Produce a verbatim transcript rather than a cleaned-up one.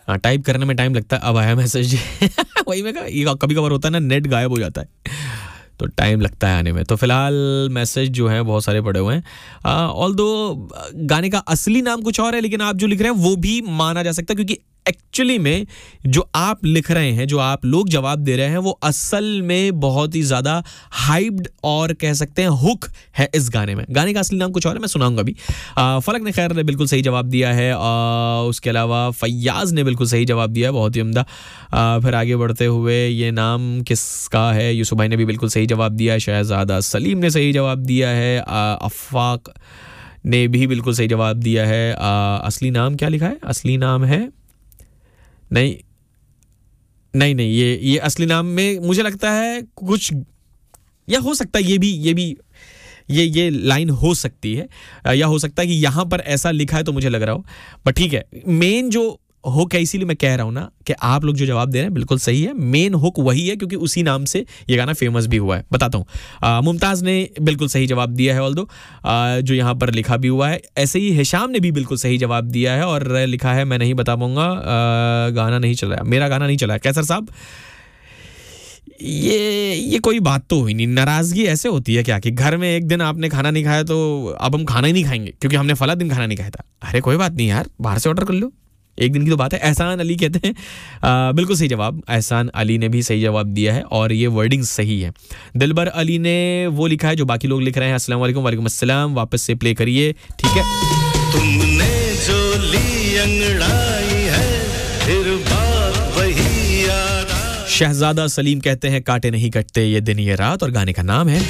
हाँ, टाइप करने में टाइम लगता है, अब आया मैसेज। वही मैं कहा, ये कभी कभार होता है ना, नेट गायब हो जाता है तो टाइम लगता है आने में। तो फिलहाल मैसेज जो है बहुत सारे पड़े हुए हैं। ऑल्दो गाने का असली नाम कुछ और है, लेकिन आप जो लिख रहे हैं वो भी माना जा सकता है, क्योंकि एक्चुअली में जो आप लिख रहे हैं, जो आप लोग जवाब दे रहे हैं, वो असल में बहुत ही ज़्यादा हाइप्ड और कह सकते हैं हुक है इस गाने में। गाने का असली नाम कुछ और है, मैं सुनाऊंगा भी। आ, फलक ने खैर ने बिल्कुल सही जवाब दिया है। आ, उसके अलावा फैयाज ने बिल्कुल सही जवाब दिया है, बहुत ही उम्दा। फिर आगे बढ़ते हुए ये नाम किसका है, यूसुफ भाई ने भी बिल्कुल सही जवाब दिया है। शहजादा सलीम ने सही जवाब दिया है। अफ़ाक ने भी बिल्कुल सही जवाब दिया है। आ, असली नाम क्या लिखा है, असली नाम है नहीं नहीं नहीं ये ये असली नाम में मुझे लगता है कुछ, या हो सकता है ये भी ये भी ये ये लाइन हो सकती है, या हो सकता है कि यहाँ पर ऐसा लिखा है तो मुझे लग रहा हो, बट ठीक है। मेन जो हुक है, इसीलिए मैं कह रहा हूँ ना कि आप लोग जो जवाब दे रहे हैं बिल्कुल सही है। मेन हुक वही है, क्योंकि उसी नाम से ये गाना फेमस भी हुआ है। बताता हूँ, मुमताज़ ने बिल्कुल सही जवाब दिया है, ऑल्दो जो यहाँ पर लिखा भी हुआ है। ऐसे ही हिशाम ने भी बिल्कुल सही जवाब दिया है और लिखा है मैं नहीं बता पाऊंगा, गाना नहीं चला, मेरा गाना नहीं चला। कैसर साहब, ये ये कोई बात तो हुई नहीं। नाराजगी ऐसे होती है क्या कि घर में एक दिन आपने खाना नहीं खाया तो अब हम खाना ही नहीं खाएंगे क्योंकि हमने फला दिन खाना नहीं खाया था। अरे कोई बात नहीं यार, बाहर से ऑर्डर कर लो, एक दिन की तो बात है। एहसान अली कहते हैं आ, बिल्कुल सही जवाब, एहसान अली ने भी सही जवाब दिया है और ये वर्डिंग सही है। दिलबर अली ने वो लिखा है जो बाकी लोग लिख रहे हैं। अस्सलाम वालेकुम, वालेकुम अस्सलाम। वापस से प्ले करिए, ठीक है। तुमने जो ली अंगड़ाई है फिर बात वही याद। शहजादा सलीम कहते हैं काटे नहीं कटते ये दिन ये रात, और गाने का नाम है